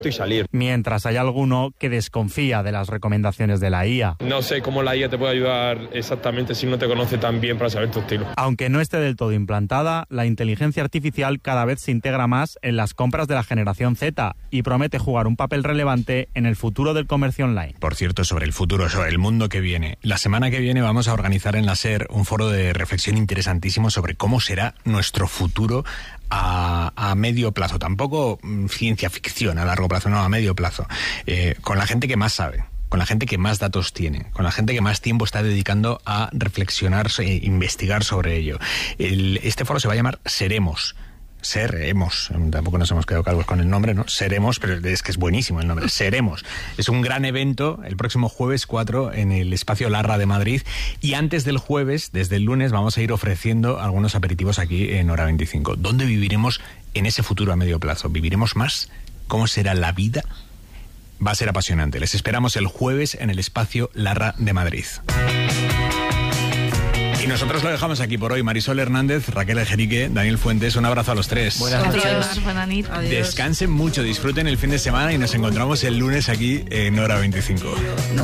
y salir. Mientras hay alguno que desconfía de las recomendaciones de la IA. No sé cómo la IA te puede ayudar exactamente si no te conoce tan bien para saber tu estilo. Aunque no esté del todo implantada, la inteligencia artificial cada vez se integra más en las compras de la generación Z y promete jugar un papel relevante en el futuro del comercio online. Por cierto, sobre el futuro, sobre el mundo que viene. La semana que viene vamos a organizar en la SER un foro de reflexión interesantísimo sobre cómo será nuestro futuro a medio plazo. Tampoco ciencia ficción a largo plazo, no, a medio plazo. Con la gente que más sabe, con la gente que más datos tiene, con la gente que más tiempo está dedicando a reflexionar e investigar sobre ello. Este foro se va a llamar Seremos. Tampoco nos hemos quedado calvos con el nombre, ¿no? Seremos, pero es que es buenísimo el nombre. Seremos. Es un gran evento el próximo jueves 4 en el espacio Larra de Madrid. Y antes del jueves, desde el lunes, vamos a ir ofreciendo algunos aperitivos aquí en Hora 25. ¿Dónde viviremos en ese futuro a medio plazo? ¿Viviremos más? ¿Cómo será la vida? Va a ser apasionante. Les esperamos el jueves en el espacio Larra de Madrid. Y nosotros lo dejamos aquí por hoy. Marisol Hernández, Raquel Ejerique, Daniel Fuentes, un abrazo a los tres. Buenas noches. Buenas noches. Descansen mucho, disfruten el fin de semana y nos encontramos el lunes aquí en Hora 25.